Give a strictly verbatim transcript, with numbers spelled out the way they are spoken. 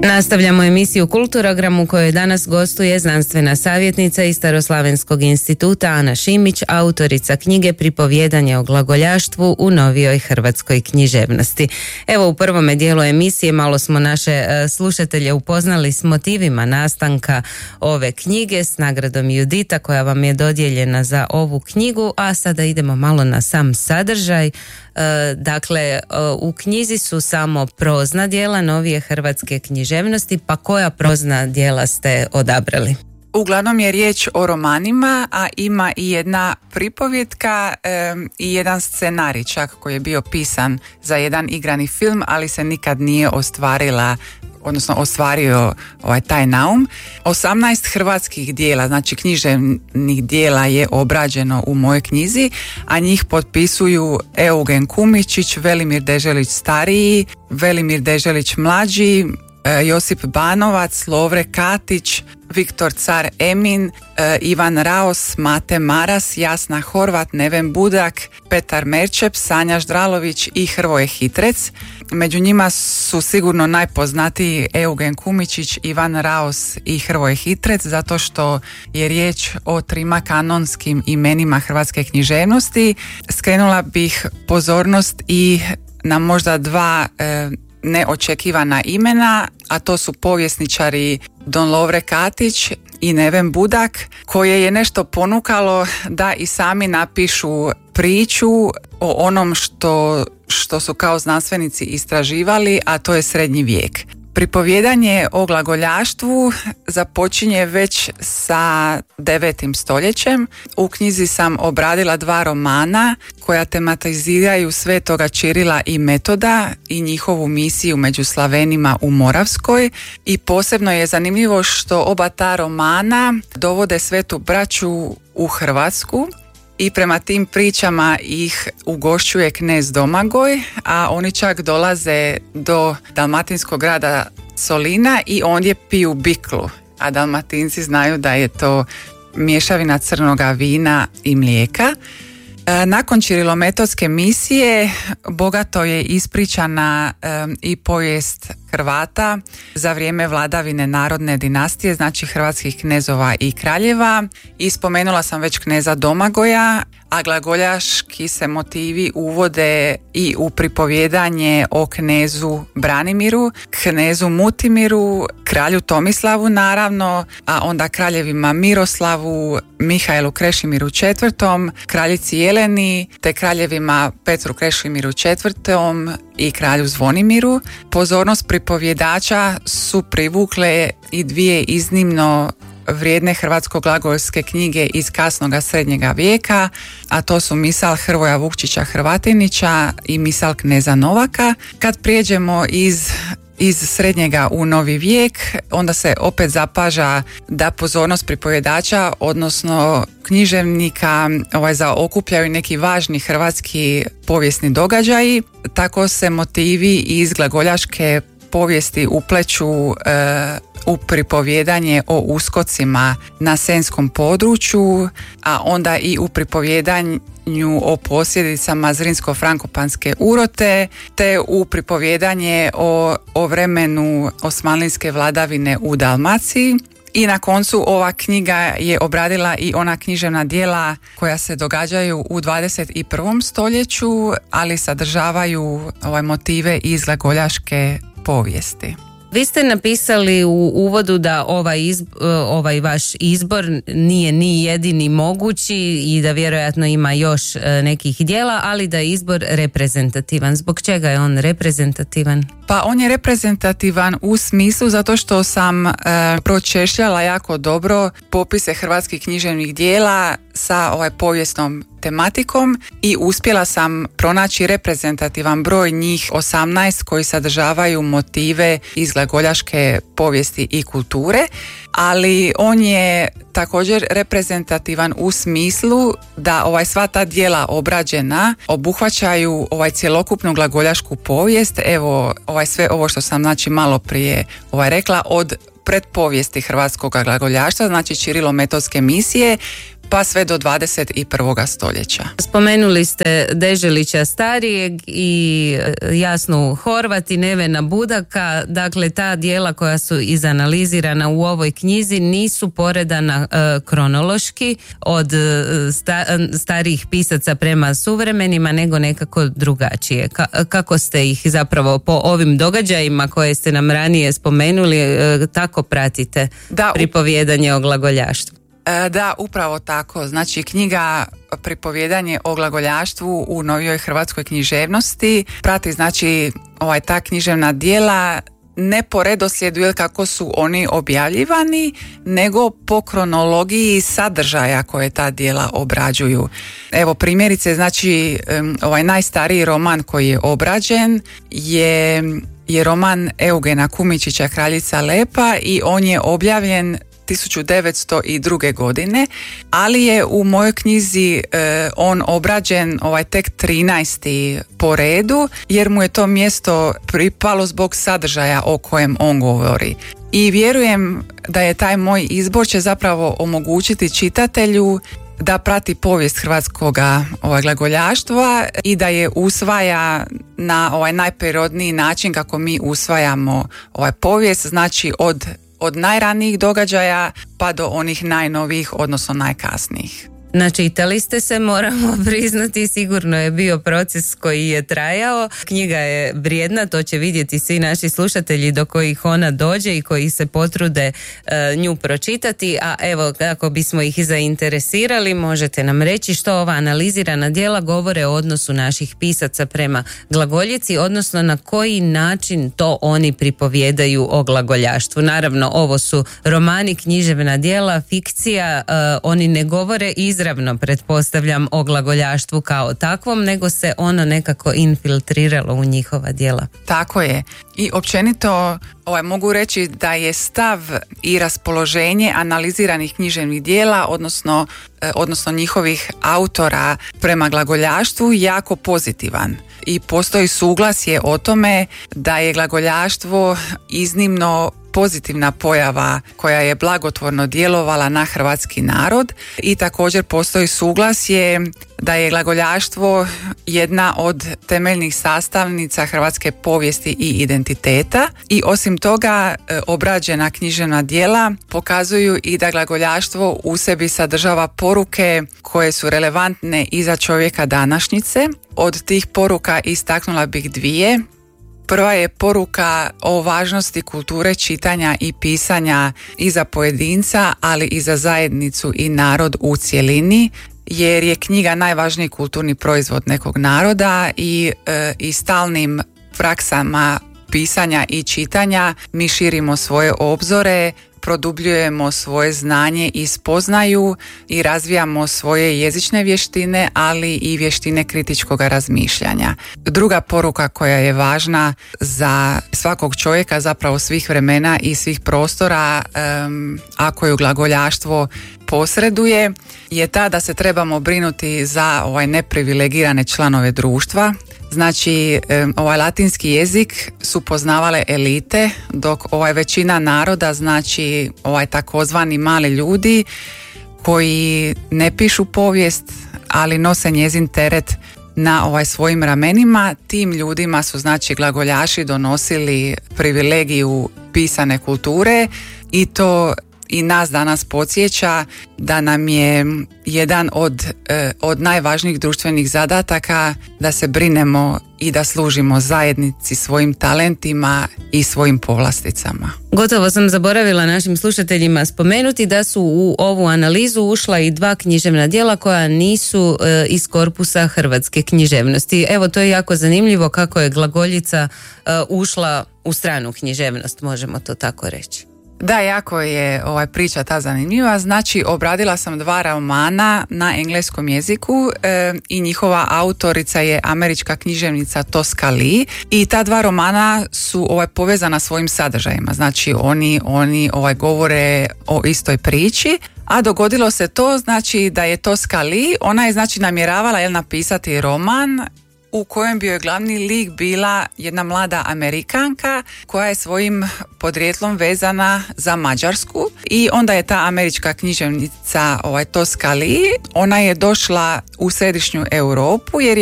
Nastavljamo emisiju Kulturogram u kojoj danas gostuje znanstvena savjetnica iz Staroslavenskog instituta Ana Šimić, autorica knjige Pripovijedanje o glagoljaštvu u novijoj hrvatskoj književnosti. Evo, u prvome dijelu emisije malo smo naše slušatelje upoznali s motivima nastanka ove knjige, s nagradom Judita koja vam je dodijeljena za ovu knjigu, a sada idemo malo na sam sadržaj. Dakle, u knjizi su samo prozna djela novije hrvatske književnosti, pa koja prozna djela ste odabrali? Uglavnom je riječ o romanima, a ima i jedna pripovjetka e, i jedan scenarij čak koji je bio pisan za jedan igrani film, ali se nikad nije ostvarila odnosno ostvario ovaj taj naum. osamnaest hrvatskih dijela, znači književnih dijela je obrađeno u mojoj knjizi, a njih potpisuju Eugen Kumičić, Velimir Deželić stariji, Velimir Deželić mlađi, Josip Banovac, Lovre Katić, Viktor Car Emin, Ivan Raos, Mate Maras, Jasna Horvat, Neven Budak, Petar Merčep, Sanja Ždralović i Hrvoje Hitrec. Među njima su sigurno najpoznatiji Eugen Kumičić, Ivan Raos i Hrvoje Hitrec, zato što je riječ o trima kanonskim imenima hrvatske književnosti. Skrenula bih pozornost i na možda dva e, neočekivana imena, a to su povjesničari Don Lovre Katić i Neven Budak, koje je nešto ponukalo da i sami napišu priču o onom što, što su kao znanstvenici istraživali, a to je srednji vijek. Pripovijedanje o glagoljaštvu započinje već sa devetim stoljećem. U knjizi sam obradila dva romana koja tematiziraju svetoga Čirila i Metoda i njihovu misiju među Slavenima u Moravskoj, i posebno je zanimljivo što oba ta romana dovode svetu braću u Hrvatsku i prema tim pričama ih ugošćuje knez Domagoj, a oni čak dolaze do dalmatinskog grada Solina i ondje piju biklu, a Dalmatinci znaju da je to mješavina crnoga vina i mlijeka. Nakon Čirilometodske misije bogato je ispričana um, i povijest Hrvata za vrijeme vladavine narodne dinastije, znači hrvatskih knezova i kraljeva, i spomenula sam već kneza Domagoja, a glagoljaški se motivi uvode i u pripovijedanje o knezu Branimiru, knezu Mutimiru, kralju Tomislavu naravno, a onda kraljevima Miroslavu, Mihajlu Krešimiru četvrtom, kraljici Jeleni, te kraljevima Petru Krešimiru četvrtom i kralju Zvonimiru. Pozornost pripovjedača su privukle i dvije iznimno vrijedne hrvatsko-glagolske knjige iz kasnoga srednjega vijeka, a to su Misal Hrvoja Vukčića Hrvatinića i Misal kneza Novaka. Kad prijeđemo iz iz srednjega u novi vijek, onda se opet zapaža da pozornost pripovjedača, odnosno književnika, ovaj, zaokupljaju neki važni hrvatski povijesni događaji. Tako se motivi iz glagoljaške povijesti upleću e, u pripovjedanje o uskocima na Senskom području, a onda i u pripovjedanju o posljedicama Zrinsko-frankopanske urote, te u pripovjedanje o, o vremenu osmanlijske vladavine u Dalmaciji. I na koncu ova knjiga je obradila i ona književna djela koja se događaju u dvadeset i prvom stoljeću, ali sadržavaju ovaj motive iz glagoljaške povijesti. Vi ste napisali u uvodu da ovaj, izb, ovaj vaš izbor nije ni jedini mogući i da vjerojatno ima još nekih djela, ali da je izbor reprezentativan. Zbog čega je on reprezentativan? Pa on je reprezentativan u smislu zato što sam e, pročešljala jako dobro popise hrvatskih književnih djela sa ovaj povijesnom tematikom i uspjela sam pronaći reprezentativan broj, njih osamnaest, koji sadržavaju motive iz glagoljaške povijesti i kulture, ali on je također reprezentativan u smislu da ovaj sva ta djela obrađena obuhvaćaju ovaj cjelokupnu glagoljašku povijest. Evo, ovaj sve ovo što sam znači malo prije ovaj rekla, od predpovijesti hrvatskog glagoljaštva, znači Čirilo-metodske misije, pa sve do dvadeset prvog stoljeća. Spomenuli ste Deželića starijeg i Jasnu Horvat i Nevena Budaka, dakle ta dijela koja su izanalizirana u ovoj knjizi nisu poredana e, kronološki od sta, starijih pisaca prema suvremenima, nego nekako drugačije. Ka, kako ste ih zapravo po ovim događajima koje ste nam ranije spomenuli e, tako pratite da, pripovijedanje o glagoljaštvu? Da, upravo tako. Znači, knjiga Pripovijedanje o glagoljaštvu u novijoj hrvatskoj književnosti prati, znači, ovaj, ta književna djela ne po redoslijedu ili kako su oni objavljivani, nego po kronologiji sadržaja koje ta djela obrađuju. Evo primjerice, znači, ovaj najstariji roman koji je obrađen je, je roman Eugena Kumičića Kraljica Lepa i on je objavljen tisuću devetsto druge. godine, ali je u mojoj knjizi e, on obrađen ovaj tek trinaesti po redu, jer mu je to mjesto pripalo zbog sadržaja o kojem on govori. I vjerujem da je taj moj izbor će zapravo omogućiti čitatelju da prati povijest hrvatskog ovaj, glagoljaštva i da je usvaja na ovaj najprirodniji način kako mi usvajamo ovaj povijest, znači od od najranijih događaja pa do onih najnovijih, odnosno najkasnijih. Načitali ste se, moramo priznati, sigurno je bio proces koji je trajao. Knjiga je vrijedna, to će vidjeti svi naši slušatelji do kojih ona dođe i koji se potrude e, nju pročitati, a evo kako bismo ih zainteresirali, možete nam reći što ova analizirana djela govore o odnosu naših pisaca prema glagoljici, odnosno na koji način to oni pripovijedaju o glagoljaštvu. Naravno, ovo su romani, književna djela, fikcija, e, oni ne govore izravno, pretpostavljam, o glagoljaštvu kao takvom, nego se ono nekako infiltriralo u njihova djela. Tako je. I općenito ovaj, mogu reći da je stav i raspoloženje analiziranih književnih djela, odnosno, eh, odnosno njihovih autora prema glagoljaštvu jako pozitivan. I postoji suglasje o tome da je glagoljaštvo iznimno pozitivna pojava koja je blagotvorno djelovala na hrvatski narod i također postoji suglasje da je glagoljaštvo jedna od temeljnih sastavnica hrvatske povijesti i identiteta i osim toga obrađena književna djela pokazuju i da glagoljaštvo u sebi sadržava poruke koje su relevantne i za čovjeka današnjice. Od tih poruka istaknula bih dvije. Prva je poruka o važnosti kulture čitanja i pisanja i za pojedinca, ali i za zajednicu i narod u cjelini, jer je knjiga najvažniji kulturni proizvod nekog naroda i, e, i stalnim praksama pisanja i čitanja mi širimo svoje obzore, produbljujemo svoje znanje i spoznaju i razvijamo svoje jezične vještine, ali i vještine kritičkog razmišljanja. Druga poruka koja je važna za svakog čovjeka, zapravo svih vremena i svih prostora, um, ako je glagoljaštvo posreduje, je ta da se trebamo brinuti za ovaj neprivilegirane članove društva. Znači, ovaj latinski jezik su poznavale elite, dok ovaj većina naroda, znači ovaj takozvani mali ljudi koji ne pišu povijest, ali nose njezin teret na ovaj svojim ramenima, tim ljudima su znači glagoljaši donosili privilegiju pisane kulture i to i nas danas podsjeća da nam je jedan od, eh, od najvažnijih društvenih zadataka da se brinemo i da služimo zajednici svojim talentima i svojim povlasticama. Gotovo sam zaboravila našim slušateljima spomenuti da su u ovu analizu ušla i dva književna djela koja nisu e, iz korpusa hrvatske književnosti. Evo, to je jako zanimljivo kako je glagoljica e, ušla u stranu književnost, možemo to tako reći. Da, jako je ovaj priča ta zanimljiva. Znači, obradila sam dva romana na engleskom jeziku e, i njihova autorica je američka književnica Tosca Lee i ta dva romana su ovaj povezana svojim sadržajima. Znači, oni, oni ovaj govore o istoj priči, a dogodilo se to, znači, da je Tosca Lee, ona je znači namjeravala jel, napisati roman u kojem bi joj glavni lik bila jedna mlada Amerikanka koja je svojim podrijetlom vezana za Mađarsku i onda je ta američka književnica ovaj, Toscali, ona je došla u središnju Europu jer